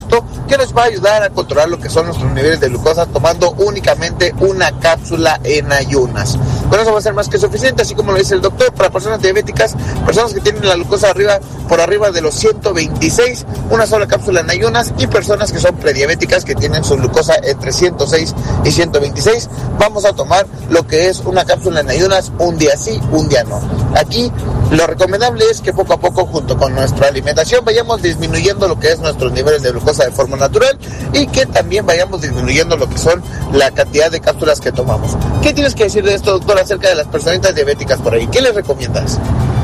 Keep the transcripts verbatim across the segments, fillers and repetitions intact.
producto que nos va a ayudar a controlar lo que son nuestros niveles de glucosa tomando únicamente una cápsula en ayunas. Con eso va a ser más que suficiente, así como lo dice el doctor, para personas diabéticas, personas que tienen la glucosa arriba por arriba de los ciento veintiséis, una sola cápsula en ayunas, y personas que son prediabéticas que tienen su glucosa entre ciento seis y ciento veintiséis, vamos a tomar lo que es una cápsula en ayunas un día sí, un día no. Aquí lo recomendable es que poco a poco, junto con nuestra alimentación, vayamos disminuyendo lo que es nuestros niveles de glucosa de forma natural y que también vayamos disminuyendo lo que son la cantidad de cápsulas que tomamos. ¿Qué tienes que decir de esto, doctor, acerca de las personitas diabéticas por ahí? ¿Qué les recomiendas?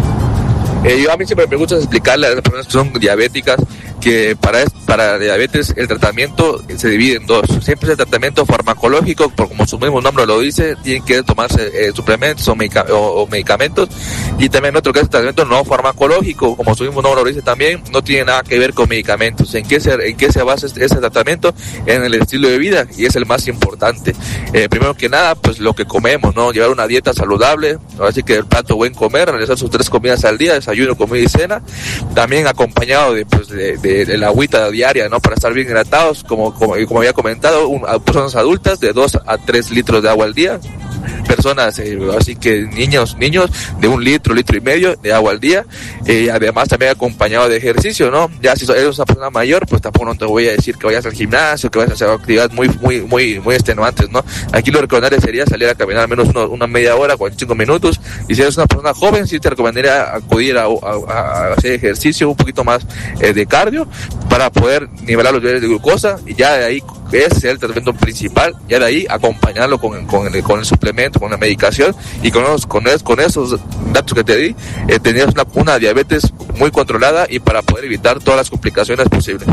Eh, yo a mí siempre me gusta explicarle a las personas que son diabéticas que para, para diabetes el tratamiento se divide en dos. Siempre es el tratamiento farmacológico, por como su mismo nombre lo dice, tienen que tomarse eh, suplementos o, medica, o, o medicamentos, y también otro que es el tratamiento no farmacológico, como su mismo nombre lo dice también, no tiene nada que ver con medicamentos. ¿En qué se, en qué se basa ese tratamiento? En el estilo de vida, y es el más importante. Eh, primero que nada, pues lo que comemos, ¿no? Llevar una dieta saludable, así que el plato buen comer, realizar sus tres comidas al día, desayuno, comida y cena, también acompañado de, pues, de, de de la agüita diaria, ¿no? Para estar bien hidratados, como, como, como había comentado, un, a personas adultas de dos a tres litros de agua al día, personas, eh, así que niños, niños de un litro, litro y medio de agua al día, eh, además también acompañado de ejercicio, ¿no? Ya si eres una persona mayor, pues tampoco no te voy a decir que vayas al gimnasio, que vayas a hacer actividades muy, muy, muy, muy extenuantes, ¿no? Aquí lo recomendable sería salir a caminar al menos uno, una media hora, cuarenta y cinco minutos, y si eres una persona joven, sí te recomendaría acudir a, a, a hacer ejercicio, un poquito más eh, de cardio, para poder nivelar los niveles de glucosa, y ya de ahí, ese es el tratamiento principal, ya de ahí acompañarlo con, con, el, con el suplemento, con la medicación, y con, los, con, es, con esos datos que te di, eh, tenías una, una diabetes muy controlada y para poder evitar todas las complicaciones posibles.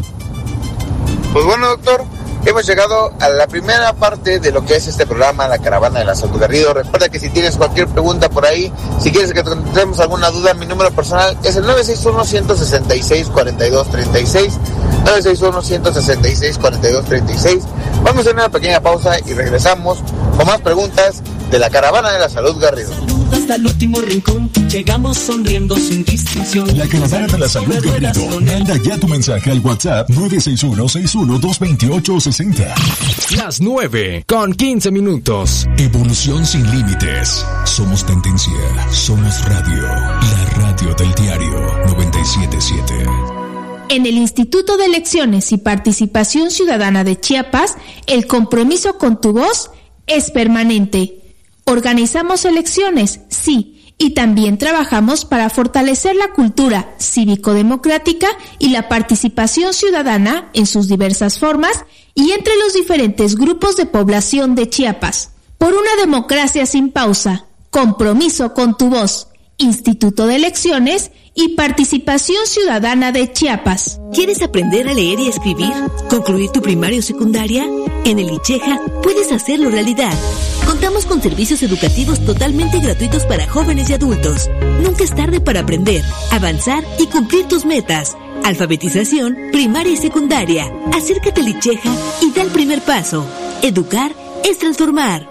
Pues bueno, doctor, hemos llegado a la primera parte de lo que es este programa, La Caravana de la Salud Garrido. Recuerda que si tienes cualquier pregunta por ahí, si quieres que te contestemos alguna duda, mi número personal es el nueve seis uno, uno seis seis, cuatro dos tres seis, nueve seis uno, uno seis seis, cuatro dos tres seis. Vamos a hacer una pequeña pausa y regresamos con más preguntas de La Caravana de la Salud Garrido. Hasta el último rincón, llegamos sonriendo sin distinción. La Caravana de la Salud Garrido. Manda ya tu mensaje al WhatsApp nueve seis uno, seis uno dos, dos ocho seis cero. Las nueve con quince minutos. Evolución sin límites. Somos tendencia. Somos radio. La radio del diario noventa y siete punto siete. En el Instituto de Elecciones y Participación Ciudadana de Chiapas, el compromiso con tu voz es permanente. Organizamos elecciones, sí, y también trabajamos para fortalecer la cultura cívico-democrática y la participación ciudadana en sus diversas formas y entre los diferentes grupos de población de Chiapas. Por una democracia sin pausa, compromiso con tu voz, Instituto de Elecciones y Participación Ciudadana de Chiapas. ¿Quieres aprender a leer y escribir? ¿Concluir tu primaria o secundaria? En el ICHEJA puedes hacerlo realidad. Contamos con servicios educativos totalmente gratuitos para jóvenes y adultos. Nunca es tarde para aprender, avanzar y cumplir tus metas. Alfabetización, primaria y secundaria. Acércate al ICHEJA y da el primer paso. Educar es transformar.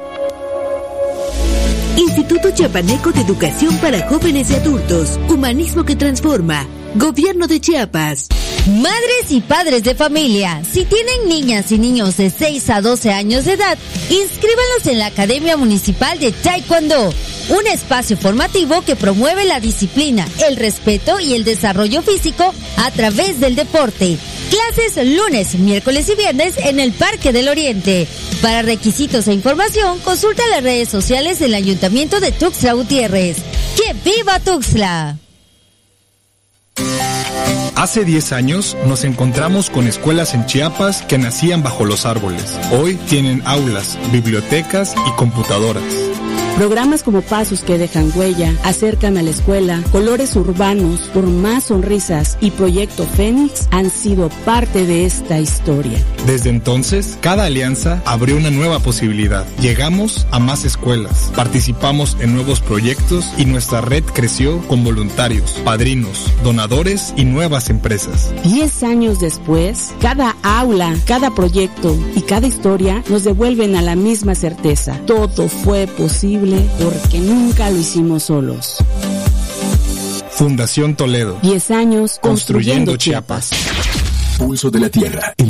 Instituto Chiapaneco de Educación para Jóvenes y Adultos. Humanismo que transforma. Gobierno de Chiapas. Madres y padres de familia, si tienen niñas y niños de seis a doce años de edad, inscríbanlos en la Academia Municipal de Taekwondo, un espacio formativo que promueve la disciplina, el respeto y el desarrollo físico a través del deporte. Clases lunes, miércoles y viernes en el Parque del Oriente. Para requisitos e información, consulta las redes sociales del Ayuntamiento de Tuxtla Gutiérrez. ¡Que viva Tuxtla! Hace diez años nos encontramos con escuelas en Chiapas que nacían bajo los árboles. Hoy tienen aulas, bibliotecas y computadoras. Programas como Pasos que dejan huella, Acercan a la escuela, Colores urbanos, Por más sonrisas y Proyecto Fénix han sido parte de esta historia. Desde entonces, cada alianza abrió una nueva posibilidad. Llegamos a más escuelas, participamos en nuevos proyectos y nuestra red creció con voluntarios, padrinos, donadores y nuevas empresas. Diez años después, cada aula, cada proyecto y cada historia nos devuelven a la misma certeza. Todo fue posible porque nunca lo hicimos solos. Fundación Toledo. Diez años construyendo, construyendo Chiapas. Pulso de la Tierra.